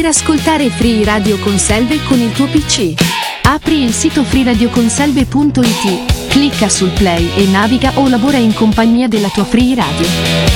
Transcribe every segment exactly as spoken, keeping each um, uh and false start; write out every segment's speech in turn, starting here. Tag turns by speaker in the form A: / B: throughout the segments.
A: per ascoltare Free Radio Conselve con il tuo P C. Apri il sito free radio conselve punto it, clicca sul play e naviga o lavora in compagnia della tua Free Radio.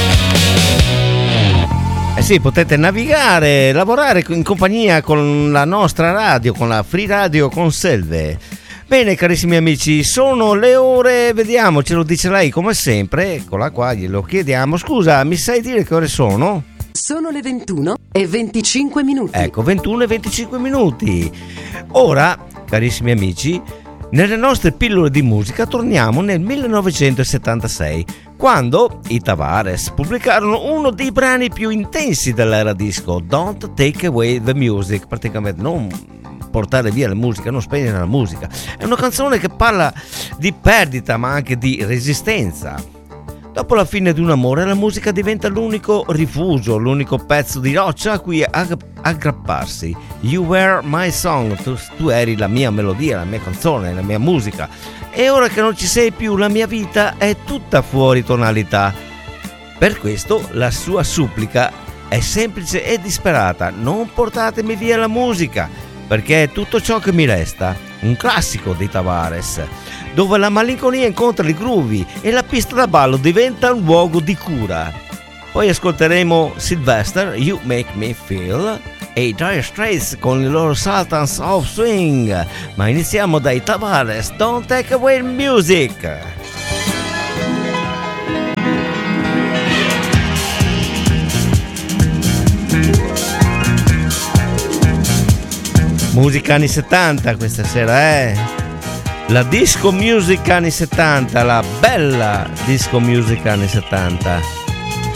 B: Eh sì, potete navigare, lavorare in compagnia con la nostra radio, con la Free Radio Conselve. Bene carissimi amici, sono le ore, vediamo, ce lo dice lei come sempre, eccola qua, glielo chiediamo. Scusa, mi sai dire che ore sono?
C: Sono le ventuno e venticinque minuti.
B: Ecco, ventuno e venticinque minuti. Ora, carissimi amici, nelle nostre pillole di musica torniamo nel millenovecentosettantasei, quando i Tavares pubblicarono uno dei brani più intensi dell'era disco, Don't Take Away the Music, praticamente non portare via la musica, non spegnere la musica. È una canzone che parla di perdita ma anche di resistenza. Dopo la fine di un amore la musica diventa l'unico rifugio, l'unico pezzo di roccia a cui ag- aggrapparsi. You were my song, tu, tu eri la mia melodia, la mia canzone, la mia musica. E ora che non ci sei più la mia vita è tutta fuori tonalità. Per questo la sua supplica è semplice e disperata: non portatemi via la musica, perché è tutto ciò che mi resta. Un classico dei Tavares, dove la malinconia incontra i groovy e la pista da ballo diventa un luogo di cura. Poi ascolteremo Sylvester, You Make Me Feel, e i Dire Straits con i loro Sultans of Swing. Ma iniziamo dai Tavares, Don't Take Away Music. Musica anni settanta questa sera, eh? La disco music anni settanta, la bella disco music anni settanta.